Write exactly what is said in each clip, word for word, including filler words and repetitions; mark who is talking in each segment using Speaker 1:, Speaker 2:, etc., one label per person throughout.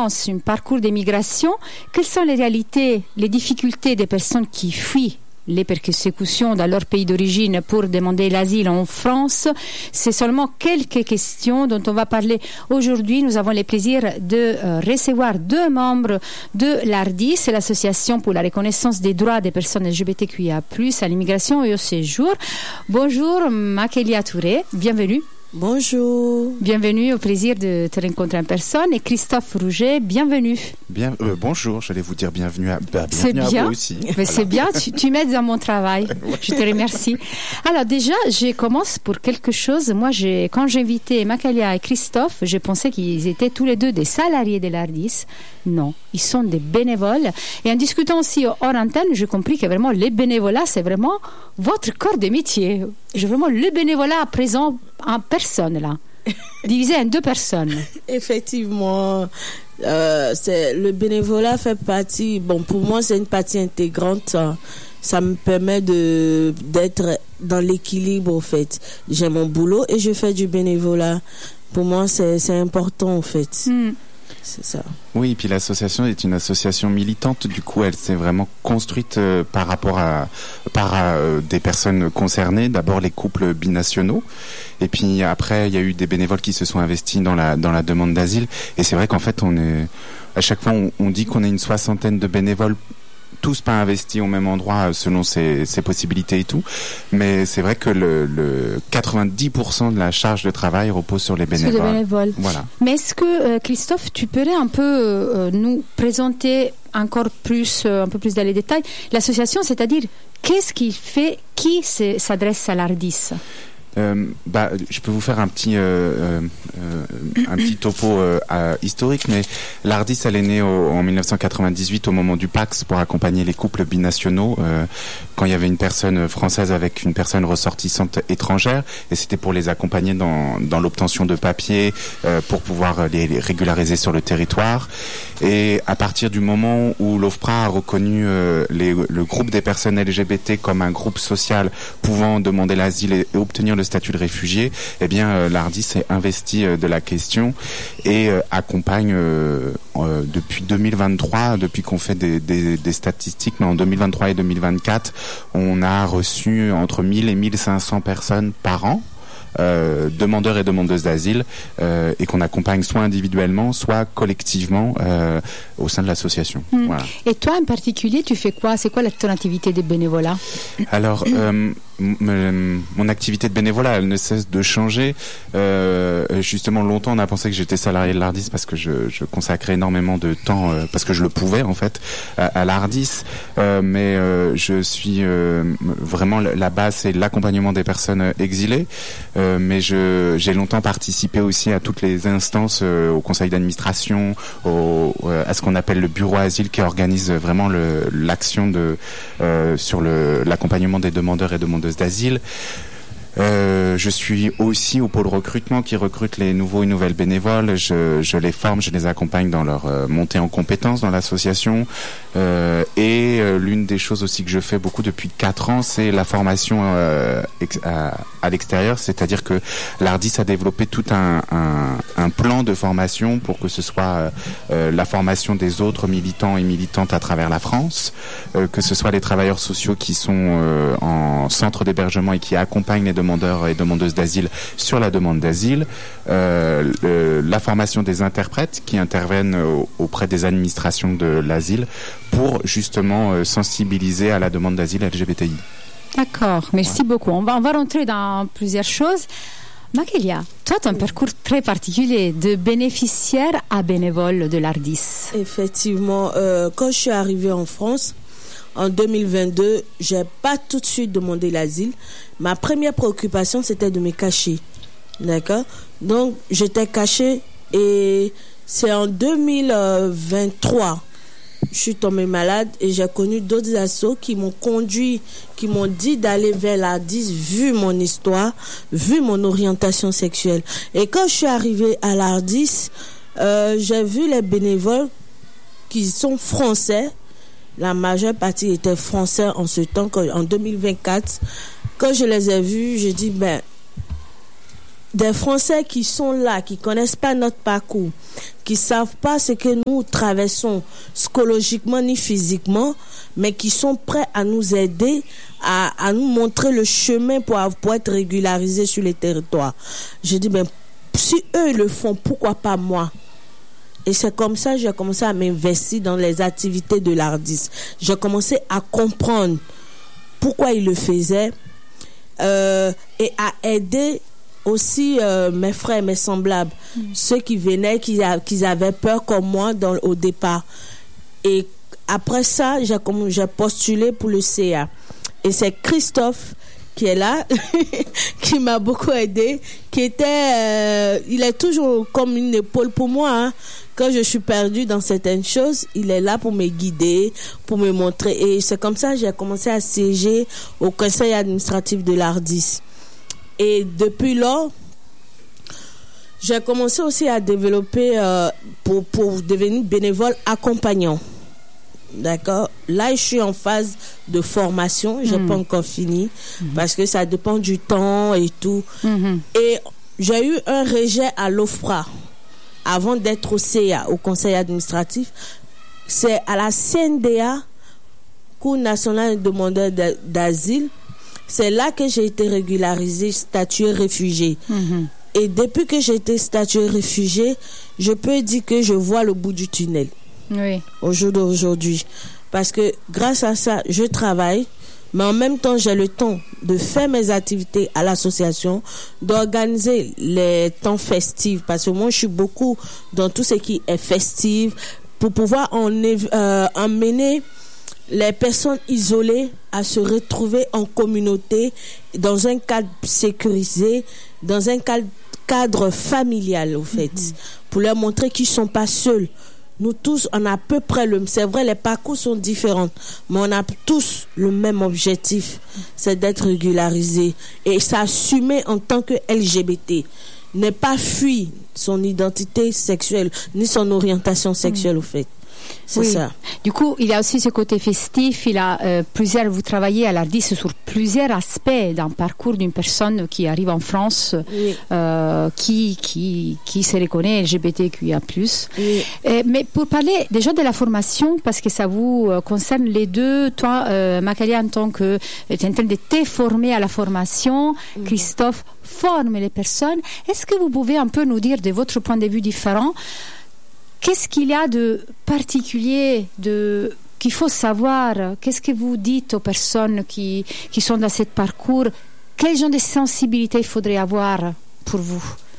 Speaker 1: France, un parcours d'émigration. Quelles sont les réalités, les difficultés des personnes qui fuient les persécutions dans leur pays d'origine pour demander l'asile en France? C'est seulement quelques questions dont on va parler aujourd'hui. Nous avons le plaisir de euh, recevoir deux membres de l'ARDIS, c'est l'association pour la reconnaissance des droits des personnes L G B T Q I A plus, à l'immigration et au séjour. Bonjour Makelia Touré, bienvenue.
Speaker 2: Bonjour.
Speaker 1: Bienvenue, au plaisir de te rencontrer en personne. Et Christophe Rouget, bienvenue.
Speaker 3: Bien, euh, bonjour, j'allais vous dire bienvenue à, bah, bienvenue
Speaker 1: c'est bien.
Speaker 3: à vous aussi.
Speaker 1: Mais voilà. C'est bien, tu, tu m'aides dans mon travail. Ouais. Je te remercie. Alors déjà, je commence pour quelque chose. Moi, j'ai, quand j'ai invité Makelia et Christophe, je pensais qu'ils étaient tous les deux des salariés de l'ARDIS. Non, ils sont des bénévoles. Et en discutant aussi hors antenne, j'ai compris que vraiment, les bénévolats, c'est vraiment votre corps de métier. J'ai vraiment le bénévolat présent en personne, là, divisé en deux personnes.
Speaker 2: Effectivement, euh, c'est, le bénévolat fait partie, bon, pour moi, c'est une partie intégrante. Ça me permet de, d'être dans l'équilibre, en fait. J'ai mon boulot et je fais du bénévolat. Pour moi, c'est, c'est important, en fait. Mm. C'est ça.
Speaker 3: Oui, et puis l'association est une association militante. Du coup, elle s'est vraiment construite euh, par rapport à par euh, des personnes concernées. D'abord les couples binationaux, et puis après il y a eu des bénévoles qui se sont investis dans la dans la demande d'asile. Et c'est vrai qu'en fait, on est à chaque fois on, on dit qu'on est une soixantaine de bénévoles, tous pas investis au même endroit selon ses, ses possibilités et tout, mais c'est vrai que le, le quatre-vingt-dix pour cent de la charge de travail repose sur les bénévoles.
Speaker 1: Sur les bénévoles.
Speaker 3: Voilà.
Speaker 1: Mais est-ce que euh, Christophe, tu pourrais un peu euh, nous présenter encore plus, euh, un peu plus dans les détails l'association, c'est-à-dire qu'est-ce qu'il fait, qui s'adresse à l'ARDIS?
Speaker 3: Euh, bah, je peux vous faire un petit euh, euh, un petit topo euh, euh, historique, mais l'ARDIS, elle est née au, en dix-neuf cent quatre-vingt-dix-huit au moment du Pax pour accompagner les couples binationaux euh, quand il y avait une personne française avec une personne ressortissante étrangère, et c'était pour les accompagner dans dans l'obtention de papiers euh, pour pouvoir les, les régulariser sur le territoire. Et à partir du moment où l'OFPRA a reconnu euh, les, le groupe des personnes L G B T comme un groupe social pouvant demander l'asile et, et obtenir le statut de réfugié, eh bien euh, l'ARDIS s'est investi euh, de la question et euh, accompagne euh, euh, depuis deux mille vingt-trois, depuis qu'on fait des, des, des statistiques, mais en deux mille vingt-trois et deux mille vingt-quatre, on a reçu entre mille et mille cinq cents personnes par an. Euh, demandeurs et demandeuses d'asile euh, et qu'on accompagne soit individuellement, soit collectivement euh, au sein de l'association.
Speaker 1: Mmh.
Speaker 3: Voilà.
Speaker 1: Et toi en particulier, tu fais quoi? C'est quoi la ton activité de bénévolat?
Speaker 3: Alors, euh, m- mon activité de bénévolat, elle ne cesse de changer. Euh, justement, longtemps, on a pensé que j'étais salarié de l'ARDIS parce que je, je consacrais énormément de temps, euh, parce que je le pouvais en fait, à, à l'ARDIS. Euh, mais euh, je suis euh, vraiment, la base, c'est l'accompagnement des personnes exilées. Euh, mais je, j'ai longtemps participé aussi à toutes les instances, euh, au conseil d'administration, au, euh, à ce qu'on appelle le bureau asile, qui organise vraiment le, l'action de, euh, sur le, l'accompagnement des demandeurs et demandeuses d'asile. Euh, je suis aussi au pôle recrutement qui recrute les nouveaux et nouvelles bénévoles. Je, je les forme, je les accompagne dans leur euh, montée en compétences dans l'association. Euh, et euh, l'une des choses aussi que je fais beaucoup depuis quatre ans, c'est la formation euh, ex- à, à l'extérieur. C'est-à-dire que l'ARDIS a développé tout un, un, un plan de formation pour que ce soit euh, la formation des autres militants et militantes à travers la France, euh, que ce soit les travailleurs sociaux qui sont euh, en centre d'hébergement et qui accompagnent les demandeurs et demandeuses d'asile sur la demande d'asile, euh, le, la formation des interprètes qui interviennent au, auprès des administrations de l'asile pour justement euh, sensibiliser à la demande d'asile L G B T I.
Speaker 1: D'accord, merci ouais. beaucoup. On va, on va rentrer dans plusieurs choses. Makelia, toi, tu as un parcours très particulier de bénéficiaire à bénévole de l'ARDIS.
Speaker 2: Effectivement, euh, quand je suis arrivée en France, en deux mille vingt-deux, j'ai pas tout de suite demandé l'asile. Ma première préoccupation, c'était de me cacher. D'accord? Donc, j'étais cachée et c'est en deux mille vingt-trois, je suis tombée malade et j'ai connu d'autres assos qui m'ont conduit, qui m'ont dit d'aller vers l'ARDIS vu mon histoire, vu mon orientation sexuelle. Et quand je suis arrivée à l'ARDIS, euh, j'ai vu les bénévoles qui sont français. La majeure partie était français en ce temps, en deux mille vingt-quatre. Quand je les ai vus, j'ai dit, ben, des Français qui sont là, qui connaissent pas notre parcours, qui savent pas ce que nous traversons psychologiquement ni physiquement, mais qui sont prêts à nous aider, à, à nous montrer le chemin pour, pour être régularisés sur les territoires. Je dis, ben, si eux le font, pourquoi pas moi? Et c'est comme ça que j'ai commencé à m'investir dans les activités de l'A R D I S. J'ai commencé à comprendre pourquoi ils le faisaient euh, et à aider aussi euh, mes frères, mes semblables, mmh. ceux qui venaient, qui, a, qui avaient peur comme moi dans, au départ. Et après ça, j'ai, comme, j'ai postulé pour le C A. Et c'est Christophe qui est là, qui m'a beaucoup aidé, qui était, euh, il est toujours comme une épaule pour moi. Hein. Quand je suis perdue dans certaines choses, il est là pour me guider, pour me montrer. Et c'est comme ça que j'ai commencé à siéger au conseil administratif de l'A R D I S. Et depuis là, j'ai commencé aussi à développer euh, pour, pour devenir bénévole accompagnant. D'accord. Là, je suis en phase de formation. Je n'ai mmh. pas encore fini mmh. parce que ça dépend du temps et tout. Mmh. Et j'ai eu un rejet à l'O F P R A avant d'être au C A, au conseil administratif. C'est à la C N D A, Cour nationale des demandeurs d'asile. C'est là que j'ai été régularisée, statuée réfugiée. Mmh. Et depuis que j'ai été statuée réfugiée, je peux dire que je vois le bout du tunnel. Oui. Au jour d'aujourd'hui. Parce que grâce à ça, je travaille, mais en même temps, j'ai le temps de faire mes activités à l'association, d'organiser les temps festifs, parce que moi, je suis beaucoup dans tout ce qui est festif, pour pouvoir en, euh, emmener les personnes isolées à se retrouver en communauté, dans un cadre sécurisé, dans un cadre, cadre familial, au fait, mm-hmm. pour leur montrer qu'ils ne sont pas seuls. Nous tous, on a à peu près le... C'est vrai, les parcours sont différents, mais on a tous le même objectif, c'est d'être régularisé et s'assumer en tant que L G B T. Ne pas fuir son identité sexuelle, ni son orientation sexuelle, mmh. au fait. C'est oui. ça.
Speaker 1: Du coup, il y a aussi ce côté festif. Il a euh, plusieurs. Vous travaillez à l'A R D I S sur plusieurs aspects d'un parcours d'une personne qui arrive en France, oui. euh, qui qui qui se reconnaît L G B T Q I A plus. Oui. Euh, mais pour parler déjà de la formation, parce que ça vous euh, concerne les deux. Toi, euh, Macalia, en tant que tu es en train de te former à la formation, mmh. Christophe forme les personnes. Est-ce que vous pouvez un peu nous dire de votre point de vue différent? Qu'est-ce qu'il y a de particulier de, qu'il faut savoir? Qu'est-ce que vous dites aux personnes qui, qui sont dans ce parcours? Quel genre de sensibilité il faudrait avoir pour vous?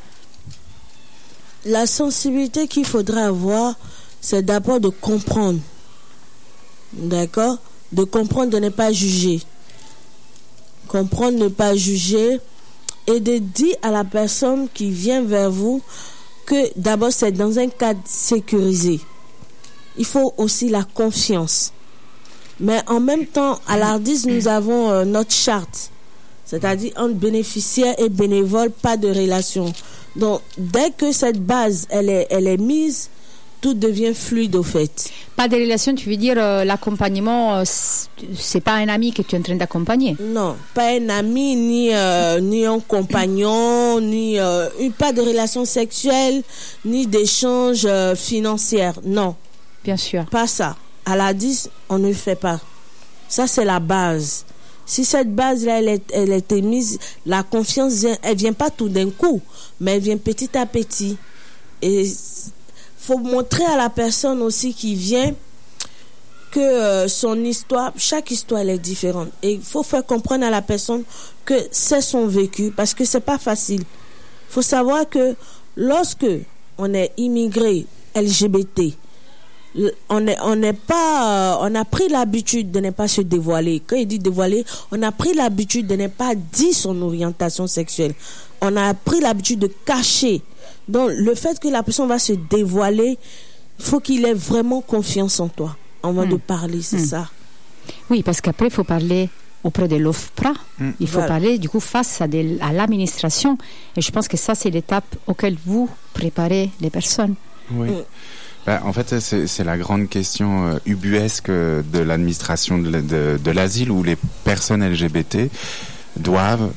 Speaker 2: La sensibilité qu'il faudrait avoir, c'est d'abord de comprendre. D'accord? De comprendre, de ne pas juger. Comprendre, ne pas juger. Et de dire à la personne qui vient vers vous que d'abord c'est dans un cadre sécurisé. Il faut aussi la confiance. Mais en même temps, à l'A R D I S, nous avons euh, notre charte. C'est-à-dire entre bénéficiaire et bénévole, pas de relation. Donc, dès que cette base, elle est, elle est mise, tout devient fluide au fait.
Speaker 1: Pas de relation, tu veux dire euh, l'accompagnement, euh, c'est pas un ami que tu es en train d'accompagner?
Speaker 2: Non, pas un ami, ni, euh, ni un compagnon, ni euh, pas de relation sexuelle, ni d'échange euh, financier. Non.
Speaker 1: Bien sûr.
Speaker 2: Pas ça. À l'A R D I S, on ne fait pas. Ça, c'est la base. Si cette base-là, elle est, elle est mise, la confiance vient, elle vient pas tout d'un coup, mais elle vient petit à petit. Et faut montrer à la personne aussi qui vient que euh, son histoire, chaque histoire elle est différente. Et il faut faire comprendre à la personne que c'est son vécu, parce que c'est pas facile. Il faut savoir que lorsque on est immigré L G B T, on est, on n'est pas, on a pris l'habitude de ne pas se dévoiler. Quand il dit dévoiler, on a pris l'habitude de ne pas dire son orientation sexuelle. On a pris l'habitude de cacher. Donc, le fait que la personne va se dévoiler, il faut qu'il ait vraiment confiance en toi, avant mmh. de parler, c'est mmh. ça.
Speaker 1: Oui, parce qu'après, il faut parler auprès de l'O F P R A. Mmh. Il faut voilà. parler, du coup, face à, des, à l'administration. Et je pense que ça, c'est l'étape auquel vous préparez les personnes.
Speaker 3: Oui. Mmh. Ben, en fait, c'est, c'est la grande question euh, ubuesque de l'administration de, de, de l'asile, où les personnes L G B T doivent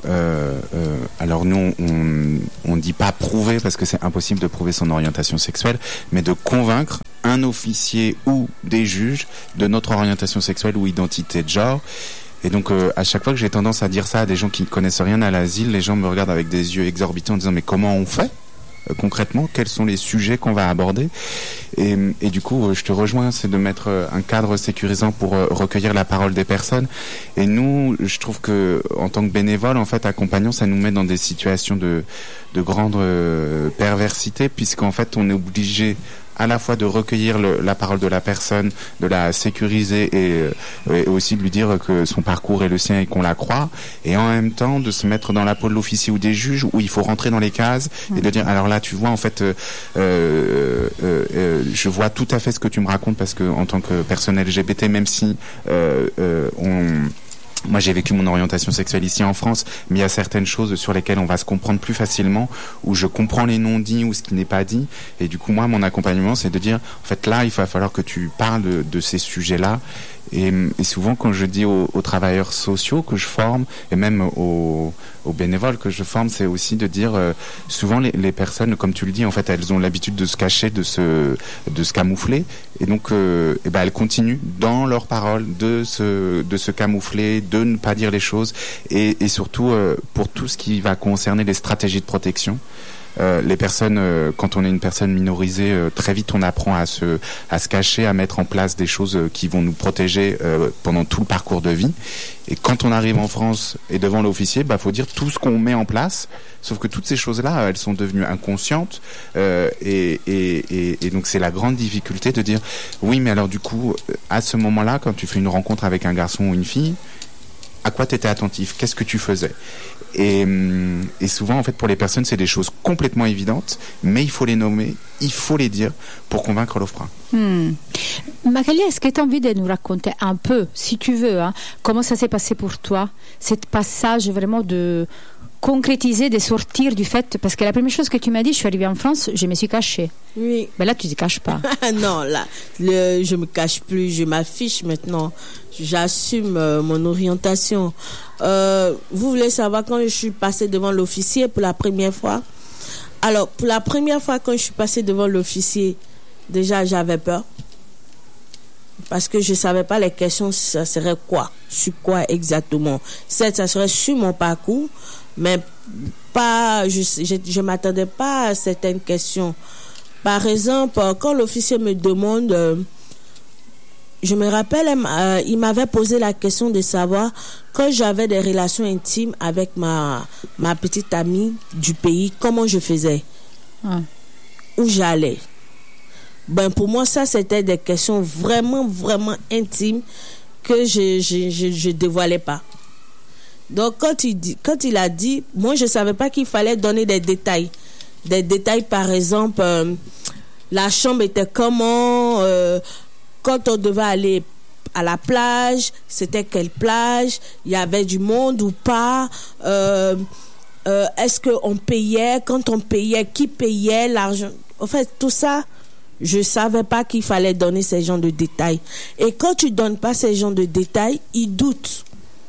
Speaker 3: euh, euh, alors nous, on on dit pas prouver parce que c'est impossible de prouver son orientation sexuelle, mais de convaincre un officier ou des juges de notre orientation sexuelle ou identité de genre. Et donc, euh, à chaque fois que j'ai tendance à dire ça à des gens qui ne connaissent rien à l'asile, les gens me regardent avec des yeux exorbitants en disant « Mais comment on fait ? euh, Concrètement, quels sont les sujets qu'on va aborder ?» et, et du coup, euh, je te rejoins, c'est de mettre euh, un cadre sécurisant pour euh, recueillir la parole des personnes. Et nous, je trouve que en tant que bénévole, en fait, accompagnant, ça nous met dans des situations de, de grande euh, perversité, puisqu'en fait, on est obligé à la fois de recueillir le, la parole de la personne, de la sécuriser et, et aussi de lui dire que son parcours est le sien et qu'on la croit, et en même temps de se mettre dans la peau de l'officier ou des juges où il faut rentrer dans les cases et de dire alors là tu vois en fait euh, euh, euh, je vois tout à fait ce que tu me racontes parce que en tant que personne L G B T, même si euh, euh, on moi, j'ai vécu mon orientation sexuelle ici en France, mais il y a certaines choses sur lesquelles on va se comprendre plus facilement, où je comprends les non-dits ou ce qui n'est pas dit. Et du coup, moi, mon accompagnement, c'est de dire, en fait, là, il va falloir que tu parles de, de ces sujets-là. Et, et souvent, quand je dis aux, aux travailleurs sociaux que je forme, et même aux, aux bénévoles que je forme, c'est aussi de dire, euh, souvent, les, les personnes, comme tu le dis, en fait, elles ont l'habitude de se cacher, de se, de se camoufler. Et donc, euh, et ben, elles continuent dans leurs paroles de se, de se camoufler, de ne pas dire les choses, et, et surtout euh, pour tout ce qui va concerner les stratégies de protection. Euh, les personnes, euh, quand on est une personne minorisée, euh, très vite on apprend à se, à se cacher, à mettre en place des choses euh, qui vont nous protéger euh, pendant tout le parcours de vie. Et quand on arrive en France et devant l'officier, bah faut dire tout ce qu'on met en place. Sauf que toutes ces choses-là, elles sont devenues inconscientes. Euh, et, et, et, et donc c'est la grande difficulté de dire oui, mais alors du coup, à ce moment-là, quand tu fais une rencontre avec un garçon ou une fille, à quoi tu étais attentif? Qu'est-ce que tu faisais? Et, et souvent, en fait, pour les personnes, c'est des choses complètement évidentes, mais il faut les nommer, il faut les dire pour convaincre l'O F P R A.
Speaker 1: Hmm. Magali, est-ce que tu as envie de nous raconter un peu, si tu veux, hein, comment ça s'est passé pour toi, ce passage vraiment de concrétiser, de sortir du fait, parce que la première chose que tu m'as dit, je suis arrivée en France, je me suis cachée.
Speaker 2: Oui.
Speaker 1: Mais là, tu ne te caches pas.
Speaker 2: Non, là, le, je me cache plus, je m'affiche maintenant. J'assume euh, mon orientation. Euh, vous voulez savoir quand je suis passée devant l'officier pour la première fois? Alors, pour la première fois quand je suis passée devant l'officier, déjà j'avais peur. Parce que je ne savais pas les questions, ça serait quoi? Sur quoi exactement? Certes, ça serait sur mon parcours, mais pas, je ne m'attendais pas à certaines questions. Par exemple, quand l'officier me demande... Euh, je me rappelle, euh, il m'avait posé la question de savoir quand j'avais des relations intimes avec ma, ma petite amie du pays, comment je faisais, ah. où j'allais. Ben pour moi, ça, c'était des questions vraiment, vraiment intimes que je je, je, je dévoilais pas. Donc, quand il, dit, quand il a dit, moi, je ne savais pas qu'il fallait donner des détails. Des détails, par exemple, euh, la chambre était comment... Euh, quand on devait aller à la plage, c'était quelle plage, il y avait du monde ou pas, euh, euh, est-ce qu'on payait, quand on payait, qui payait, l'argent. En fait, tout ça, je ne savais pas qu'il fallait donner ces genres de détails. Et quand tu ne donnes pas ces genres de détails, ils doutent.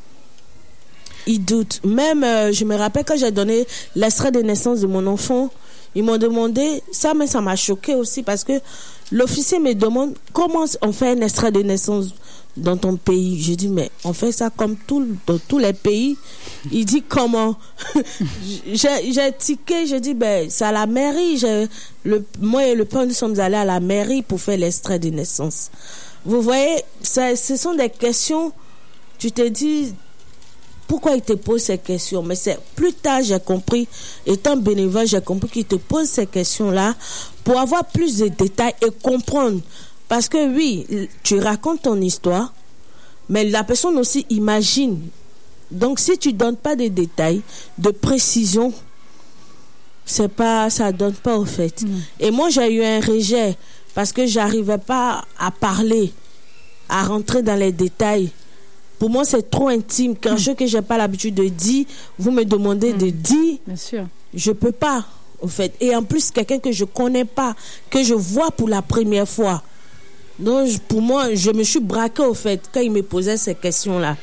Speaker 2: Ils doutent. Même, euh, je me rappelle quand j'ai donné l'extrait de naissance de mon enfant, ils m'ont demandé, ça, mais ça m'a choqué aussi parce que l'officier me demande comment on fait un extrait de naissance dans ton pays. Je dis, mais on fait ça comme tout, dans tous les pays. Il dit, comment? j'ai, j'ai tiqué, je dis, ben, c'est à la mairie. J'ai, le, moi et le père, nous sommes allés à la mairie pour faire l'extrait de naissance. Vous voyez, ça, ce sont des questions, tu te dis, pourquoi il te pose ces questions? Mais c'est plus tard, j'ai compris, étant bénévole, j'ai compris qu'il te pose ces questions-là pour avoir plus de détails et comprendre. Parce que oui, tu racontes ton histoire, mais la personne aussi imagine. Donc, si tu ne donnes pas de détails, de précision, c'est pas, ça ne donne pas au fait. Mmh. Et moi, j'ai eu un rejet parce que je n'arrivais pas à parler, à rentrer dans les détails. Pour moi, c'est trop intime. Quelque chose que je n'ai pas l'habitude de dire, vous me demandez mmh. de dire,
Speaker 1: bien sûr.
Speaker 2: Je ne peux pas, au fait. Et en plus, quelqu'un que je ne connais pas, que je vois pour la première fois. Donc, pour moi, je me suis braquée, au fait, quand il me posait ces questions-là.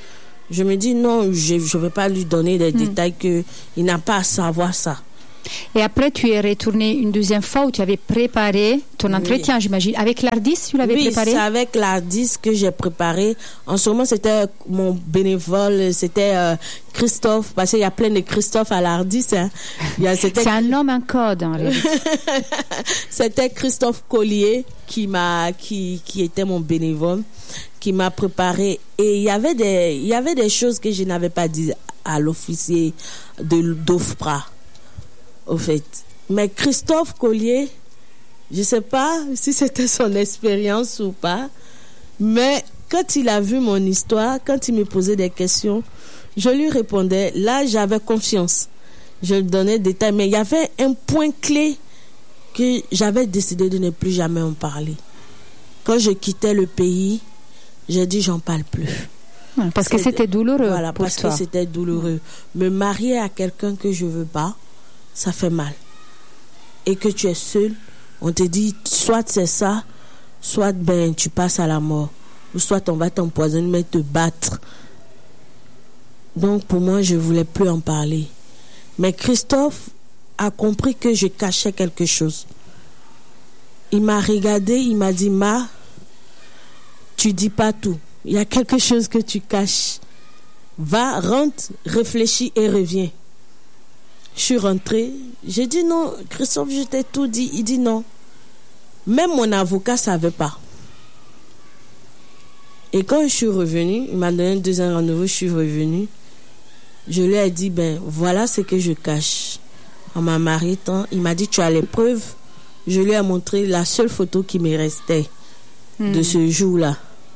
Speaker 2: Je me dis non, je ne vais pas lui donner des mmh. détails qu'il n'a pas à savoir ça.
Speaker 1: Et après, tu es retourné une deuxième fois où tu avais préparé ton entretien, oui. j'imagine. Avec l'Ardis, tu l'avais
Speaker 2: oui,
Speaker 1: préparé?
Speaker 2: Oui, c'est avec l'Ardis que j'ai préparé. En ce moment, c'était mon bénévole, c'était euh, Christophe, parce qu'il y a plein de Christophe à l'Ardis. Hein. Il y a,
Speaker 1: c'est un nom en code, en réalité.
Speaker 2: C'était Christophe Collier qui, m'a, qui, qui était mon bénévole, qui m'a préparé. Et il y avait des, il y avait des choses que je n'avais pas dit à l'officier de, d'OFPRA. Au fait. Mais Christophe Collier, je ne sais pas si c'était son expérience ou pas, mais quand il a vu mon histoire, quand il me posait des questions, je lui répondais. Là, j'avais confiance. Je lui donnais des détails, mais il y avait un point clé que j'avais décidé de ne plus jamais en parler. Quand je quittais le pays, j'ai dit j'en parle plus.
Speaker 1: Parce que c'était douloureux.
Speaker 2: Voilà,
Speaker 1: pour
Speaker 2: parce
Speaker 1: toi.
Speaker 2: que c'était douloureux. Me marier à quelqu'un que je ne veux pas, ça fait mal. Et que tu es seul, on te dit soit c'est ça, soit ben tu passes à la mort, ou soit on va t'empoisonner mais te battre. Donc pour moi, je voulais plus en parler. Mais Christophe a compris que je cachais quelque chose. Il m'a regardé, il m'a dit Ma, tu dis pas tout. Il y a quelque chose que tu caches. Va, rentre, réfléchis et reviens. Je suis rentrée, j'ai dit non, Christophe, je t'ai tout dit. Il dit non. Même mon avocat ne savait pas. Et quand je suis revenue, il m'a donné un deuxième rendez-vous, je suis revenue. Je lui ai dit, ben voilà ce que je cache. On m'a marié tant, il m'a dit, tu as les preuves. Je lui ai montré la seule photo qui me restait mmh. de ce jour-là.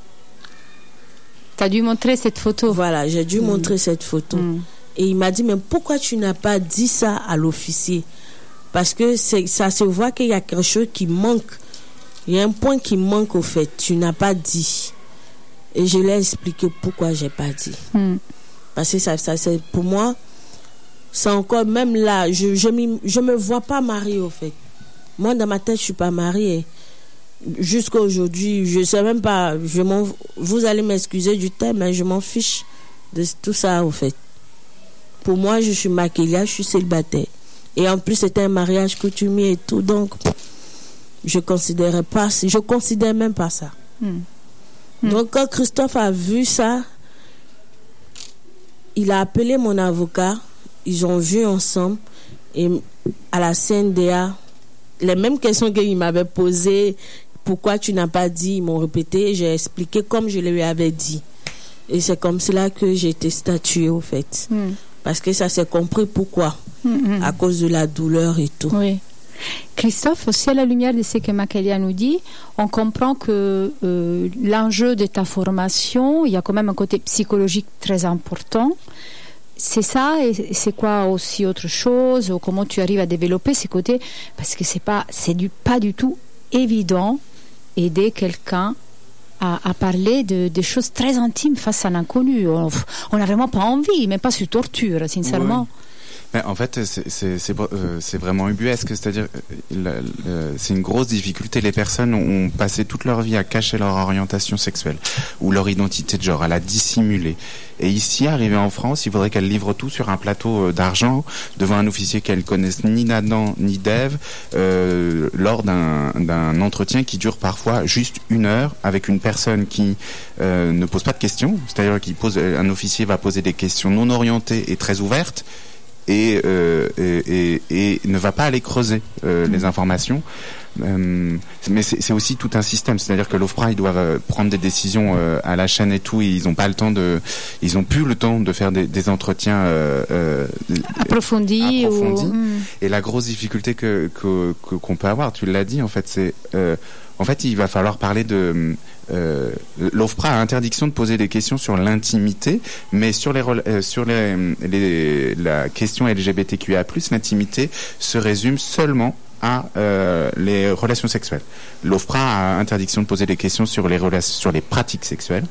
Speaker 1: Tu as dû montrer cette photo?
Speaker 2: Voilà, j'ai dû mmh. montrer cette photo. Mmh. Et il m'a dit, mais pourquoi tu n'as pas dit ça à l'officier? Parce que c'est, ça se voit qu'il y a quelque chose qui manque. Il y a un point qui manque au fait. Tu n'as pas dit. Et je lui ai expliqué pourquoi je n'ai pas dit. Mm. Parce que ça, ça, c'est, pour moi, c'est encore, même là, je ne je, je me vois pas mariée au fait. Moi, dans ma tête, je ne suis pas mariée. Jusqu'à aujourd'hui, je ne sais même pas. Je m'en, vous allez m'excuser du terme, mais je m'en fiche de tout ça au fait. Pour moi, je suis maquillée, je suis célibataire. Et en plus, c'était un mariage coutumier et tout. Donc, je considérais pas, je considère même pas ça. Mm. Mm. Donc, quand Christophe a vu ça, il a appelé mon avocat. Ils ont vu ensemble. Et à la C N D A, les mêmes questions qu'il m'avait posées, pourquoi tu n'as pas dit, ils m'ont répété. J'ai expliqué comme je lui avais dit. Et c'est comme cela que j'ai été statuée, au fait. Mm. Parce que ça s'est compris pourquoi. Mm-hmm. À cause de la douleur et tout.
Speaker 1: Oui. Christophe, aussi à la lumière de ce que Makelia nous dit, on comprend que euh, l'enjeu de ta formation, il y a quand même un côté psychologique très important. C'est ça, et c'est quoi aussi autre chose, ou comment tu arrives à développer ces côtés? Parce que c'est pas, c'est du, pas du tout évident aider quelqu'un À, à parler de, de choses très intimes face à l'inconnu. On n'a vraiment pas envie, même pas sur torture, sincèrement.
Speaker 3: Oui. Mais en fait, c'est, c'est, c'est, euh, c'est vraiment ubuesque, c'est-à-dire euh, euh, c'est une grosse difficulté. Les personnes ont passé toute leur vie à cacher leur orientation sexuelle ou leur identité de genre, à la dissimuler. Et ici, arrivé en France, il faudrait qu'elles livrent tout sur un plateau d'argent devant un officier qu'elles connaissent ni d'Adam ni d'Ève euh, lors d'un, d'un entretien qui dure parfois juste une heure avec une personne qui euh, ne pose pas de questions, c'est-à-dire qu'il pose, un officier va poser des questions non orientées et très ouvertes. Et, euh, et, et, et ne va pas aller creuser euh, mmh. les informations. Euh, mais c'est, c'est aussi tout un système, c'est-à-dire que l'OFPRA, ils doivent prendre des décisions euh, à la chaîne et tout, et ils n'ont pas le temps de, ils ont plus le temps de faire des, des entretiens euh, euh,
Speaker 1: approfondis.
Speaker 3: approfondis.
Speaker 1: Ou...
Speaker 3: Et la grosse difficulté que, que, que qu'on peut avoir, tu l'as dit, en fait, c'est euh, en fait, il va falloir parler de euh, l'OFPRA a interdiction de poser des questions sur l'intimité, mais sur les euh, sur les, les la question L G B T Q I A plus, l'intimité se résume seulement à euh, les relations sexuelles. L'OFPRA a interdiction de poser des questions sur les relations, sur les pratiques sexuelles.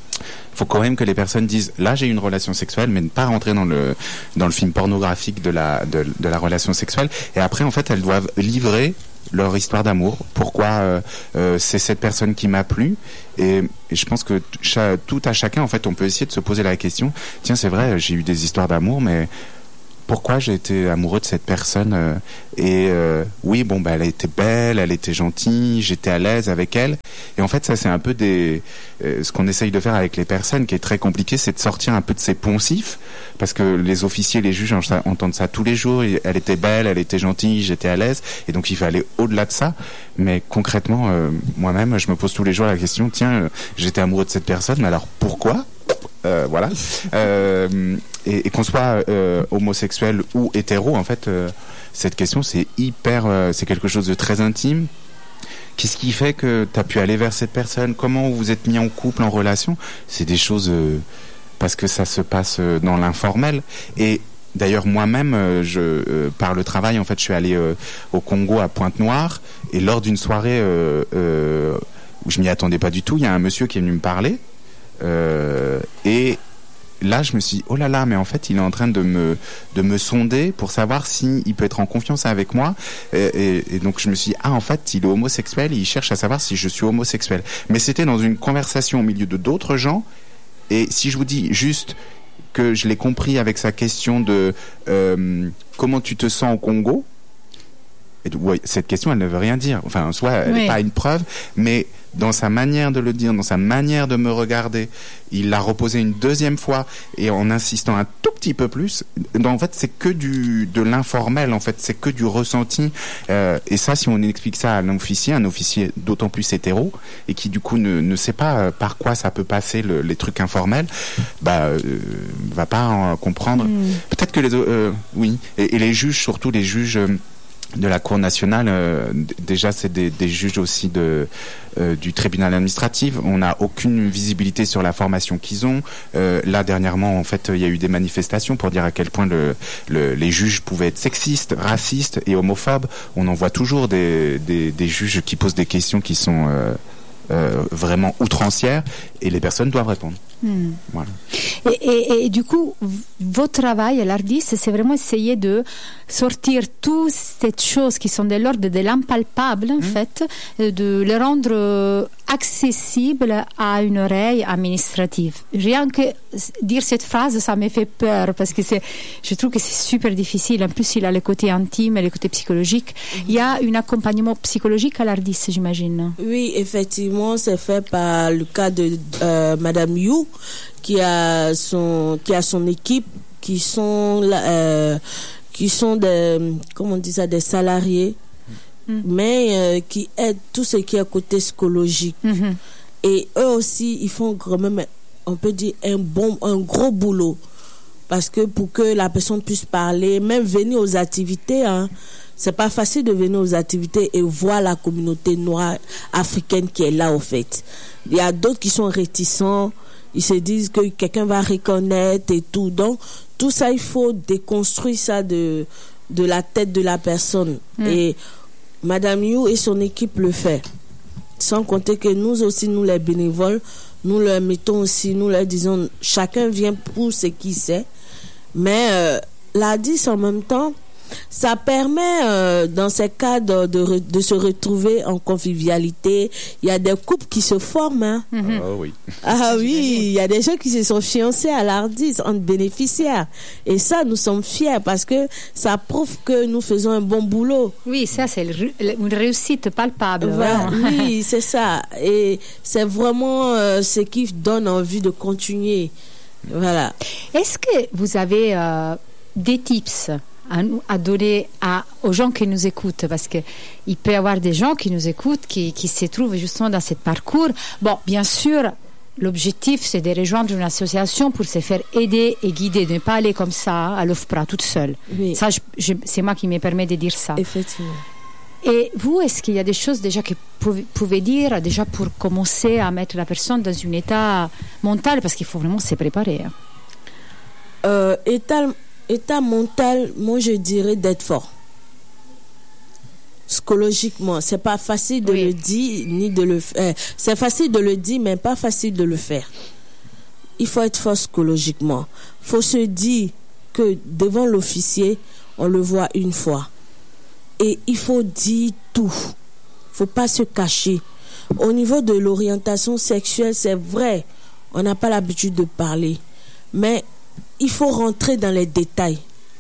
Speaker 3: Il faut quand même que les personnes disent là j'ai une relation sexuelle, mais ne pas rentrer dans le dans le film pornographique de la de, de la relation sexuelle. Et après en fait elles doivent livrer leur histoire d'amour, pourquoi euh, euh, c'est cette personne qui m'a plu, et, et je pense que t- cha- tout à chacun, en fait, on peut essayer de se poser la question, tiens, c'est vrai, j'ai eu des histoires d'amour, mais pourquoi j'ai été amoureux de cette personne euh, et euh, oui, bon, bah, elle était belle, elle était gentille, j'étais à l'aise avec elle. Et en fait, ça, c'est un peu des euh, ce qu'on essaye de faire avec les personnes, qui est très compliqué, c'est de sortir un peu de ces poncifs, parce que les officiers, les juges entendent ça tous les jours. Elle était belle, elle était gentille, j'étais à l'aise, et donc il faut aller au-delà de ça. Mais concrètement, euh, moi-même, je me pose tous les jours la question, tiens, euh, j'étais amoureux de cette personne, mais alors pourquoi ? Euh, voilà, euh, et, et qu'on soit euh, homosexuel ou hétéro, en fait, euh, cette question, c'est hyper, euh, c'est quelque chose de très intime. Qu'est-ce qui fait que tu as pu aller vers cette personne ? Comment vous êtes mis en couple, en relation ? C'est des choses euh, parce que ça se passe euh, dans l'informel. Et d'ailleurs, moi-même, euh, je, euh, par le travail, en fait, je suis allé euh, au Congo, à Pointe-Noire, et lors d'une soirée euh, euh, où je m'y attendais pas du tout, il y a un monsieur qui est venu me parler. Euh, et là je me suis dit, oh là là, mais en fait il est en train de me de me sonder pour savoir si il peut être en confiance avec moi, et, et, et donc je me suis dit, ah, en fait il est homosexuel et il cherche à savoir si je suis homosexuel. Mais c'était dans une conversation au milieu de d'autres gens, et si je vous dis juste que je l'ai compris avec sa question de euh, comment tu te sens au Congo, et ouais, cette question, elle ne veut rien dire. Enfin, en soi, elle n'est oui. pas une preuve, mais dans sa manière de le dire, dans sa manière de me regarder, il l'a reposé une deuxième fois, et en insistant un tout petit peu plus. En fait, c'est que du de l'informel. En fait, c'est que du ressenti. Euh, et ça, si on explique ça à un officier, un officier d'autant plus hétéro, et qui du coup ne, ne sait pas par quoi ça peut passer le, les trucs informels, bah, euh, va pas en comprendre. Mm. Peut-être que les, euh, oui, et, et les juges, surtout les juges. Euh, de la Cour nationale, euh, d- déjà c'est des, des juges aussi de euh, du tribunal administratif. On n'a aucune visibilité sur la formation qu'ils ont. Euh, là dernièrement, en fait, il y a eu des manifestations pour dire à quel point le, le, les juges pouvaient être sexistes, racistes et homophobes. On en voit toujours des, des, des juges qui posent des questions qui sont euh, euh, vraiment outrancières, et les personnes doivent répondre.
Speaker 1: Hmm.
Speaker 3: Voilà.
Speaker 1: Et, et, et du coup, votre travail à l'Ardis, c'est vraiment essayer de sortir toutes ces choses qui sont de l'ordre de l'impalpable, en mmh. fait, de les rendre accessibles à une oreille administrative. Rien que dire cette phrase, ça me fait peur, parce que c'est, je trouve que c'est super difficile. En plus, il a le côté intime et le côté psychologique. Mmh. Il y a un accompagnement psychologique à l'Ardis, j'imagine.
Speaker 2: Oui, effectivement, c'est fait par le cas de euh, Madame You, qui a son qui a son équipe, qui sont euh, qui sont des, comment on dit ça, des salariés, mm. mais euh, qui aident tout ce qui est côté psychologique. Mm-hmm. Et eux aussi, ils font quand même, on peut dire, un bon un gros boulot, parce que pour que la personne puisse parler, même venir aux activités, hein, c'est pas facile de venir aux activités et voir la communauté noire africaine qui est là, au fait. Il y a d'autres qui sont réticents. Ils se disent que quelqu'un va reconnaître et tout. Donc, tout ça, il faut déconstruire ça de, de la tête de la personne. Mm. Et Madame You et son équipe le font. Sans compter que nous aussi, nous les bénévoles, nous leur mettons aussi, nous leur disons, chacun vient pour ce qu'il sait. Mais euh, l'A D I S, en même temps, ça permet, euh, dans ces cas, de, de, de se retrouver en convivialité. Il y a des couples qui se forment. Hein.
Speaker 3: Mm-hmm. Ah oui.
Speaker 2: Ah oui, il y a des gens qui se sont fiancés à l'A D I S entre bénéficiaires. Et ça, nous sommes fiers, parce que ça prouve que nous faisons un bon boulot.
Speaker 1: Oui, ça, c'est une réussite palpable.
Speaker 2: Voilà, oui, c'est ça. Et c'est vraiment euh, ce qui donne envie de continuer. Voilà.
Speaker 1: Est-ce que vous avez euh, des tips à, à donner à, aux gens qui nous écoutent, parce que il peut y avoir des gens qui nous écoutent qui, qui se trouvent justement dans ce parcours. Bon, bien sûr, l'objectif c'est de rejoindre une association pour se faire aider et guider, de ne pas aller comme ça à l'O F P R A toute seule. Oui. Ça, je, je, c'est moi qui me permet de dire ça.
Speaker 2: Effectivement.
Speaker 1: Et vous, est-ce qu'il y a des choses déjà que vous pouvez dire déjà pour commencer à mettre la personne dans un état mental, parce qu'il faut vraiment se préparer. Hein.
Speaker 2: Euh, état État mental, moi je dirais d'être fort. Psychologiquement, c'est pas facile de oui. le dire ni de le faire. C'est facile de le dire, mais pas facile de le faire. Il faut être fort psychologiquement. Il faut se dire que devant l'officier, on le voit une fois. et il faut dire tout. Faut pas se cacher. Au niveau de l'orientation sexuelle, c'est vrai, on n'a pas l'habitude de parler, mais il faut rentrer dans les détails.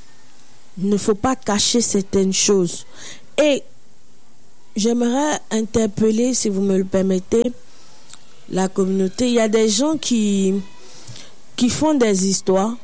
Speaker 2: Il ne faut pas cacher certaines choses. Et j'aimerais interpeller, si vous me le permettez, la communauté. Il y a des gens qui, qui font des histoires,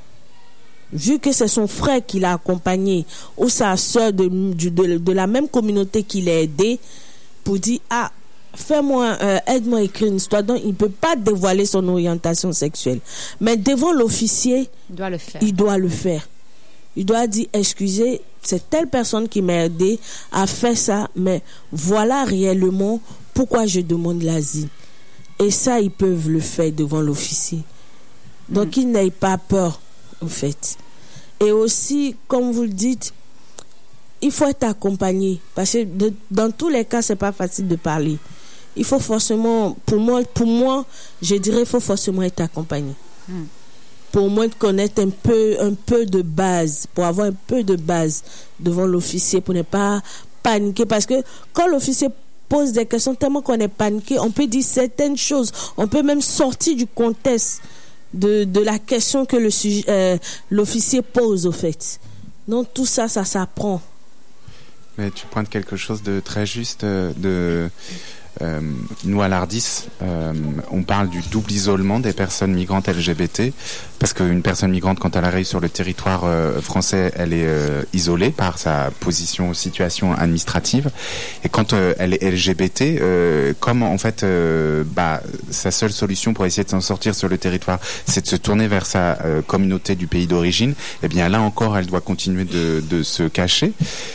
Speaker 2: vu que c'est son frère qui l'a accompagné, ou sa soeur de, de, de, de la même communauté qui l'a aidé, pour dire, ah, fais-moi, euh, aide-moi à écrire une histoire. Donc, il ne peut pas dévoiler son orientation sexuelle. Mais devant l'officier,
Speaker 1: il doit le faire.
Speaker 2: Il doit le faire. Il doit dire, excusez, c'est telle personne qui m'a aidé à faire ça, mais voilà réellement pourquoi je demande l'asile. Et ça, ils peuvent le faire devant l'officier. Donc, mmh. ils n'aient pas peur, en fait. Et aussi, comme vous le dites, il faut être accompagné. Parce que de, dans tous les cas, c'est pas facile de parler. Il faut forcément, pour moi, pour moi, je dirais, il faut forcément être accompagné. Mmh. Pour au moins connaître un peu, un peu de base, pour avoir un peu de base devant l'officier, pour ne pas paniquer. Parce que quand l'officier pose des questions, tellement qu'on est paniqué, on peut dire certaines choses. On peut même sortir du contexte de, de la question que le sujet, euh, l'officier pose, au fait. Donc tout ça, ça s'apprend.
Speaker 3: Mais tu pointes quelque chose de très juste. De, euh, nous, à l'Ardis, euh, on parle du double isolement des personnes migrantes L G B T, parce qu'une personne migrante, quand elle arrive sur le territoire euh, français, elle est euh, isolée par sa position, situation administrative. Et quand euh, elle est L G B T, euh, comme en fait, euh, bah, sa seule solution pour essayer de s'en sortir sur le territoire, c'est de se tourner vers sa euh, communauté du pays d'origine, eh bien là encore, elle doit continuer de, de se cacher.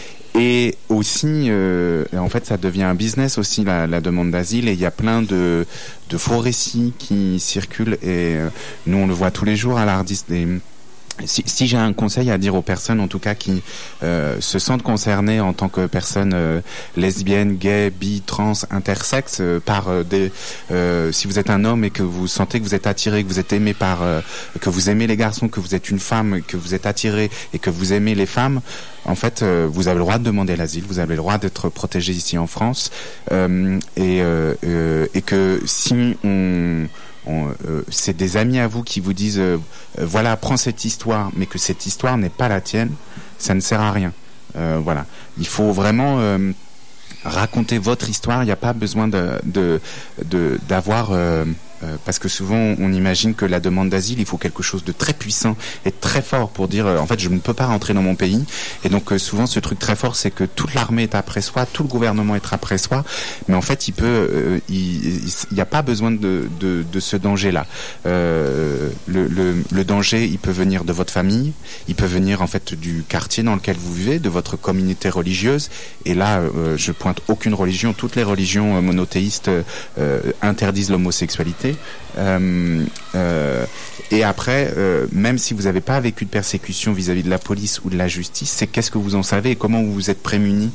Speaker 3: Et aussi, euh, en fait, ça devient un business aussi, la, la demande d'asile, et il y a plein de, de faux récits qui circulent, et euh, nous on le voit tous les jours à l'Ardis. Des, si, si j'ai un conseil à dire aux personnes, en tout cas, qui euh, se sentent concernées en tant que personnes euh, lesbiennes, gays, bi, trans, intersexes, euh, par euh, des, euh, si vous êtes un homme et que vous sentez que vous êtes attiré, que vous êtes aimé par, euh, que vous aimez les garçons, que vous êtes une femme, que vous êtes attiré et que vous aimez les femmes, en fait, euh, vous avez le droit de demander l'asile, vous avez le droit d'être protégé ici en France, euh, et, euh, euh, et que si on, on euh, c'est des amis à vous qui vous disent, euh, euh, voilà, prends cette histoire, mais que cette histoire n'est pas la tienne, ça ne sert à rien. Euh, voilà, il faut vraiment euh, raconter votre histoire. Il n'y a pas besoin de, de, de d'avoir euh, euh, parce que souvent on imagine que la demande d'asile, il faut quelque chose de très puissant et très fort pour dire euh, en fait je ne peux pas rentrer dans mon pays. Et donc euh, souvent ce truc très fort, c'est que toute l'armée est après soi, tout le gouvernement est après soi, mais en fait il peut euh, il n'y a pas besoin de, de, de ce danger là. Euh, le, le, le danger, il peut venir de votre famille, il peut venir en fait du quartier dans lequel vous vivez, de votre communauté religieuse. Et là euh, je pointe aucune religion, toutes les religions monothéistes euh, interdisent l'homosexualité. Euh, euh, et après, euh, même si vous n'avez pas vécu de persécution vis-à-vis de la police ou de la justice, c'est qu'est-ce que vous en savez et comment vous êtes prémunis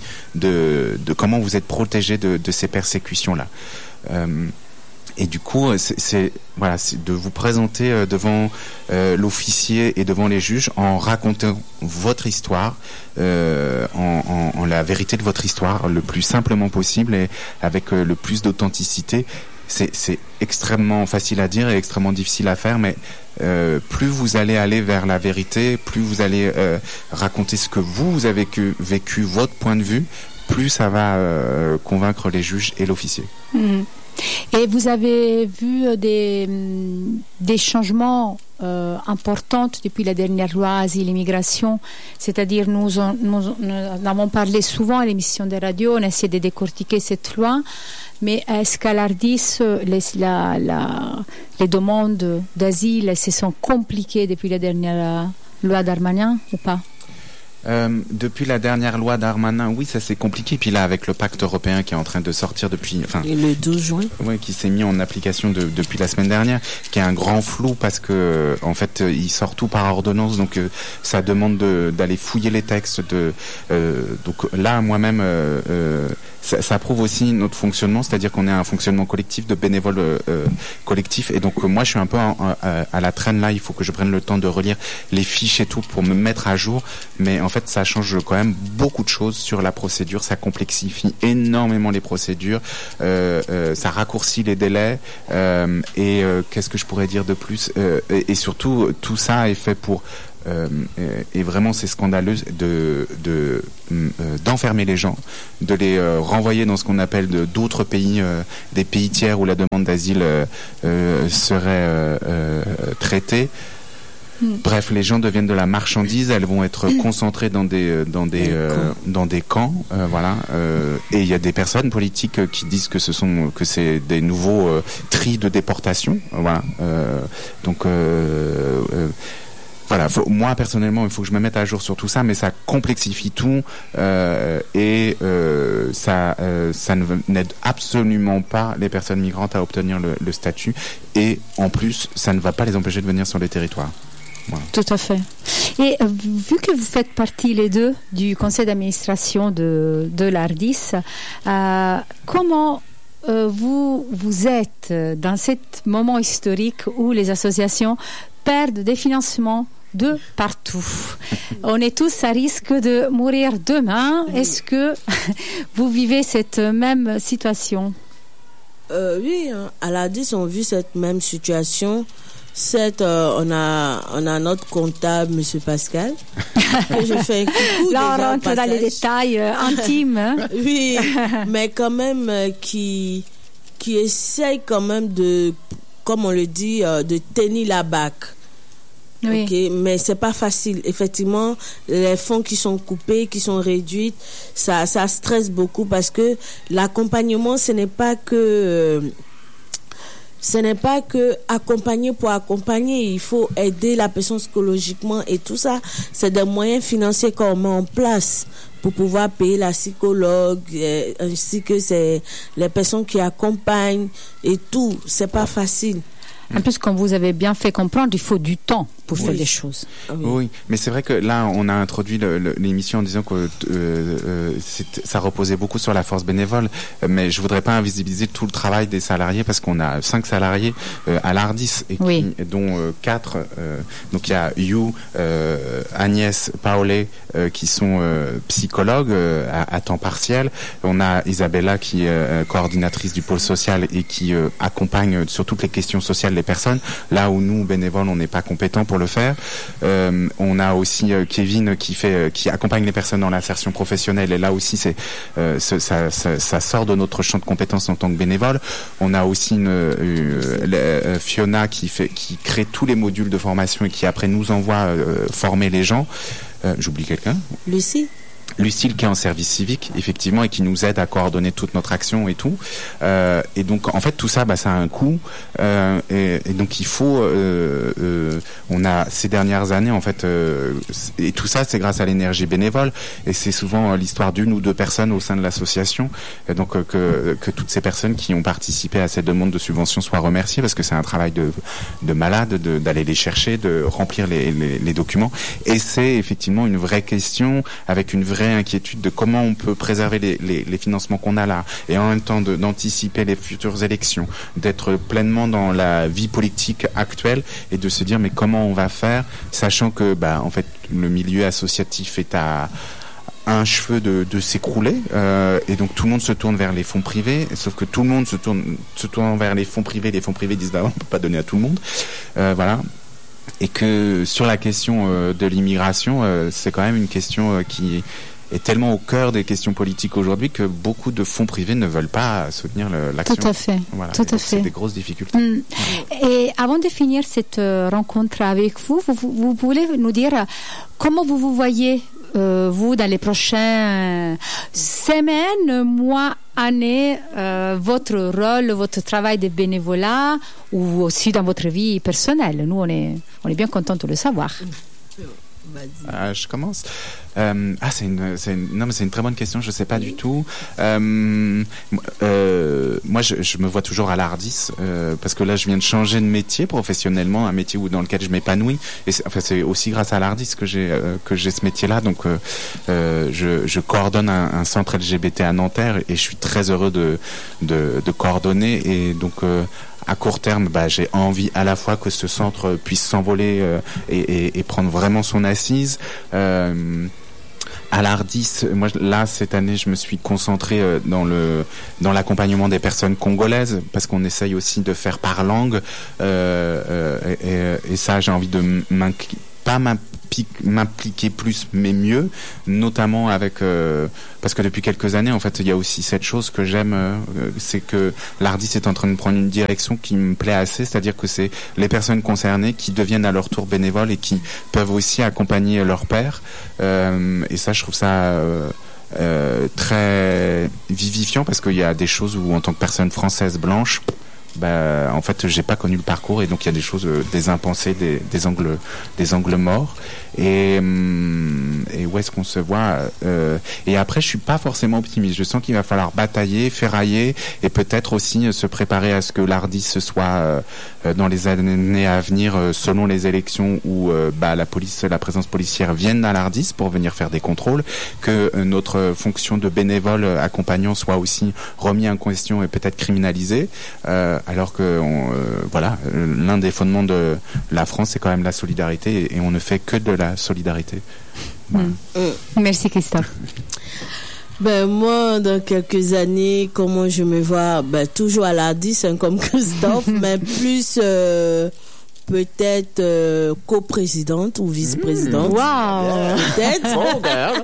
Speaker 3: de, de comment vous êtes protégé de, de ces persécutions-là. Euh, Et du coup, c'est, c'est voilà, c'est de vous présenter devant euh, l'officier et devant les juges en racontant votre histoire, euh, en, en, en la vérité de votre histoire, le plus simplement possible et avec euh, le plus d'authenticité. C'est, c'est extrêmement facile à dire et extrêmement difficile à faire, mais euh, plus vous allez aller vers la vérité, plus vous allez euh, raconter ce que vous, vous avez vécu, vécu, votre point de vue, plus ça va euh, convaincre les juges et l'officier. Mmh.
Speaker 1: Et vous avez vu des, des changements euh, importants depuis la dernière loi Asile et Immigration, c'est-à-dire nous, on, nous, nous avons parlé souvent à l'émission de radio, on a essayé de décortiquer cette loi, mais est-ce qu'à l'Ardis, les, la, la, les demandes d'asile se sont compliquées depuis la dernière loi Darmanin ou pas?
Speaker 3: Euh, depuis la dernière loi Darmanin, oui, ça c'est compliqué. Puis là, avec le pacte européen qui est en train de sortir depuis, enfin,
Speaker 2: et le douze juin,
Speaker 3: ouais, qui s'est mis en application de, depuis la semaine dernière, qui est un grand flou parce que, en fait, il sort tout par ordonnance, donc euh, ça demande de, d'aller fouiller les textes. De, euh, donc là, moi-même, euh, euh, ça, ça prouve aussi notre fonctionnement, c'est-à-dire qu'on est un fonctionnement collectif de bénévoles euh, collectifs. Et donc euh, moi, je suis un peu en, à, à la traîne là. Il faut que je prenne le temps de relire les fiches et tout pour me mettre à jour. Mais en en fait, ça change quand même beaucoup de choses sur la procédure. Ça complexifie énormément les procédures. Euh, euh, ça raccourcit les délais. Euh, et euh, qu'est-ce que je pourrais dire de plus euh, et, et surtout, tout ça est fait pour Euh, et vraiment c'est scandaleux de, de euh, d'enfermer les gens, de les euh, renvoyer dans ce qu'on appelle de, d'autres pays, euh, des pays tiers où la demande d'asile euh, euh, serait euh, euh, traitée. Mm. Bref, les gens deviennent de la marchandise. Elles vont être concentrées dans des dans des euh, dans des camps, euh, voilà. Euh, et il y a des personnes politiques qui disent que ce sont que c'est des nouveaux euh, tris de déportation, voilà. Euh, donc euh, euh, Voilà, faut, moi personnellement, il faut que je me mette à jour sur tout ça, mais ça complexifie tout euh, et euh, ça, euh, ça n'aide absolument pas les personnes migrantes à obtenir le, le statut, et en plus, ça ne va pas les empêcher de venir sur les territoires. Voilà.
Speaker 1: Tout à fait. Et euh, vu que vous faites partie les deux du conseil d'administration de, de l'ARDIS, euh, comment euh, vous, vous êtes dans ce moment historique où les associations perdent des financements de partout. On est tous à risque de mourir demain. Est-ce que vous vivez cette même situation?
Speaker 2: euh, Oui, hein. À l'ARDIS, on vit cette même situation. Cette, euh, on a on a notre comptable, Monsieur Pascal, que je fais un coucou.
Speaker 1: Là, on rentre dans les détails euh, intimes. Hein?
Speaker 2: Oui, mais quand même euh, qui qui essaye quand même de, comme on le dit, euh, de tenir la barque.
Speaker 1: Oui.
Speaker 2: Okay, mais c'est pas facile. Effectivement, les fonds qui sont coupés, qui sont réduits, ça, ça stresse beaucoup, parce que l'accompagnement, ce n'est pas que, euh, ce n'est pas que accompagner pour accompagner. Il faut aider la personne psychologiquement, et tout ça, c'est des moyens financiers qu'on met en place pour pouvoir payer la psychologue, euh, ainsi que c'est les personnes qui accompagnent et tout. C'est pas facile.
Speaker 1: En plus, comme vous avez bien fait comprendre, il faut du temps pour
Speaker 3: oui.
Speaker 1: faire des choses.
Speaker 3: Oui. oui, mais c'est vrai que là, on a introduit le, le, l'émission en disant que euh, euh, c'est, ça reposait beaucoup sur la force bénévole, mais je voudrais pas invisibiliser tout le travail des salariés, parce qu'on a cinq salariés euh, à l'ARDIS, et qui,
Speaker 1: oui.
Speaker 3: dont euh, quatre. Euh, donc il y a You, euh, Agnès, Paolé, euh, qui sont euh, psychologues euh, à, à temps partiel. On a Isabella, qui est euh, coordinatrice du pôle social et qui euh, accompagne sur toutes les questions sociales les personnes. Là où nous, bénévoles, on n'est pas compétents pour le faire. Euh, on a aussi euh, Kevin qui fait, euh, qui accompagne les personnes dans l'insertion professionnelle, et là aussi c'est, euh, ça, ça, ça, ça sort de notre champ de compétences en tant que bénévole. On a aussi une, euh, euh, Fiona qui fait, qui crée tous les modules de formation et qui après nous envoie euh, former les gens. Euh, j'oublie quelqu'un?
Speaker 2: Lucie.
Speaker 3: Lucille, qui est en service civique, effectivement, et qui nous aide à coordonner toute notre action et tout. Euh, et donc, en fait, tout ça, bah, ça a un coût. Euh, et, et donc, il faut... Euh, euh, on a, ces dernières années, en fait... Euh, et tout ça, c'est grâce à l'énergie bénévole. Et c'est souvent euh, l'histoire d'une ou deux personnes au sein de l'association. Et donc, euh, que, que toutes ces personnes qui ont participé à cette demande de subvention soient remerciées, parce que c'est un travail de, de malade, de, d'aller les chercher, de remplir les, les, les documents. Et c'est effectivement une vraie question, avec une vraie inquiétude de comment on peut préserver les, les, les financements qu'on a là, et en même temps de, d'anticiper les futures élections, d'être pleinement dans la vie politique actuelle, et de se dire mais comment on va faire, sachant que bah en fait le milieu associatif est à un cheveu de, de s'écrouler, euh, et donc tout le monde se tourne vers les fonds privés, sauf que tout le monde se tourne se tourne vers les fonds privés, les fonds privés disent bah on peut pas donner à tout le monde, euh, voilà. Et que sur la question euh, de l'immigration, euh, c'est quand même une question euh, qui est tellement au cœur des questions politiques aujourd'hui que beaucoup de fonds privés ne veulent pas soutenir le, l'action.
Speaker 1: Tout à fait.
Speaker 3: Voilà.
Speaker 1: Tout à fait.
Speaker 3: C'est des grosses difficultés.
Speaker 1: Mm. Et avant de finir cette euh, rencontre avec vous, vous, vous, vous voulez nous dire comment vous vous voyez, euh, vous, dans les prochaines semaines, mois, années, euh, votre rôle, votre travail de bénévolat, ou aussi dans votre vie personnelle. Nous, on est, on est bien contents de le savoir.
Speaker 3: Ah, je commence. Euh, ah, c'est une, c'est une, non, mais c'est une très bonne question. Je sais pas du tout. Euh, euh, moi, je, je me vois toujours à l'ARDIS euh, parce que là, je viens de changer de métier professionnellement, un métier où dans lequel je m'épanouis. Et c'est, enfin, c'est aussi grâce à l'ARDIS que j'ai euh, que j'ai ce métier-là. Donc, euh, euh, je, je coordonne un, un centre L G B T à Nanterre, et je suis très heureux de de, de coordonner. Et donc euh, à court terme, bah, j'ai envie à la fois que ce centre puisse s'envoler euh, et, et, et prendre vraiment son assise. Euh, à l'Ardis, moi là cette année je me suis concentré euh, dans le dans l'accompagnement des personnes congolaises parce qu'on essaye aussi de faire par langue euh, euh, et, et ça j'ai envie de m'impliquer, pas m'impliquer plus mais mieux, notamment avec euh, parce que depuis quelques années en fait il y a aussi cette chose que j'aime, euh, c'est que l'Ardis est en train de prendre une direction qui me plaît assez, c'est-à-dire que c'est les personnes concernées qui deviennent à leur tour bénévoles et qui peuvent aussi accompagner leur père, euh, et ça je trouve ça euh, euh, très vivifiant parce qu'il y a des choses où en tant que personne française blanche, bah, en fait, j'ai pas connu le parcours et donc il y a des choses, euh, des impensés, des, des angles, des angles morts. Et, hum, et où est-ce qu'on se voit euh, Et après, je suis pas forcément optimiste. Je sens qu'il va falloir batailler, ferrailler et peut-être aussi se préparer à ce que l'Ardis soit euh, dans les années à venir, euh, selon les élections où euh, bah, la police, la présence policière vienne à l'Ardis pour venir faire des contrôles, que euh, notre fonction de bénévole accompagnant soit aussi remis en question et peut-être criminalisée. Euh, alors que on, euh, voilà, l'un des fondements de la France, c'est quand même la solidarité et, et on ne fait que de la solidarité. Voilà.
Speaker 1: Mmh. Merci Christophe.
Speaker 2: Ben moi, dans quelques années, comment je me vois, ben toujours à l'Ardis, hein, comme Christophe, mais plus euh, peut-être euh, coprésidente ou vice-présidente.
Speaker 1: Mmh. Wow.
Speaker 2: Peut-être.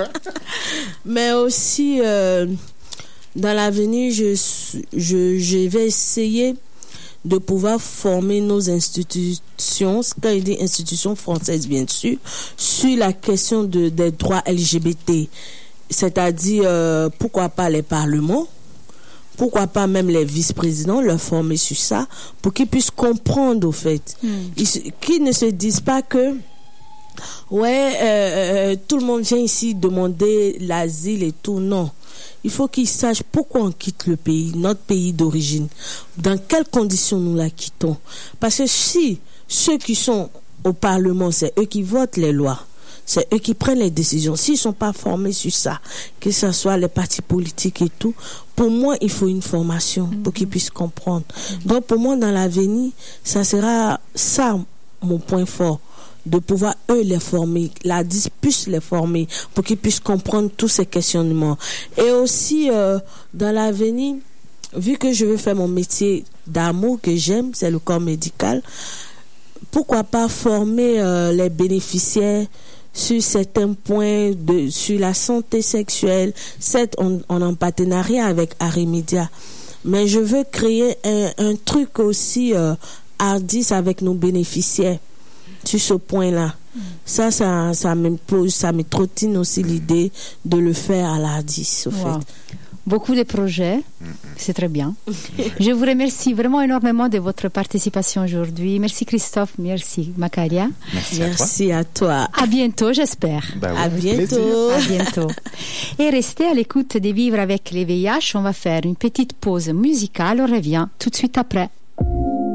Speaker 2: Mais aussi, euh, dans l'avenir, je, je, je vais essayer de pouvoir former nos institutions, quand il dit institutions françaises bien sûr, sur la question de, des droits L G B T. C'est-à-dire, euh, pourquoi pas les parlements, pourquoi pas même les vice-présidents, leur former sur ça, pour qu'ils puissent comprendre au fait. Mm. Ils, qu'ils ne se disent pas que ouais, euh, euh, tout le monde vient ici demander l'asile et tout, non. Il faut qu'ils sachent pourquoi on quitte le pays, notre pays d'origine. Dans quelles conditions nous la quittons. Parce que si ceux qui sont au Parlement, c'est eux qui votent les lois, c'est eux qui prennent les décisions. S'ils ne sont pas formés sur ça, que ce soit les partis politiques et tout, pour moi, il faut une formation pour qu'ils puissent comprendre. Donc pour moi, dans l'avenir, ça sera ça mon point fort. De pouvoir eux les former, l'Ardis puisse les former pour qu'ils puissent comprendre tous ces questionnements. Et aussi euh, dans l'avenir, vu que je veux faire mon métier d'amour que j'aime, c'est le corps médical, pourquoi pas former euh, les bénéficiaires sur certains points de sur la santé sexuelle. Certes, on, on est en partenariat avec Arimedia, mais je veux créer un, un truc aussi euh, Ardis avec nos bénéficiaires. Sur ce point-là, mmh. ça, ça, ça me pose, ça me trottine aussi l'idée de le faire à l'Ardis, au wow. fait.
Speaker 1: Beaucoup de projets, c'est très bien. Je vous remercie vraiment énormément de votre participation aujourd'hui. Merci Christophe, merci Macaria.
Speaker 2: Merci, merci à toi.
Speaker 1: À toi. À bientôt, j'espère.
Speaker 2: Bah ouais, à bientôt.
Speaker 1: À bientôt. Et restez à l'écoute de Vivre avec les V I H. On va faire une petite pause musicale. On revient tout de suite après.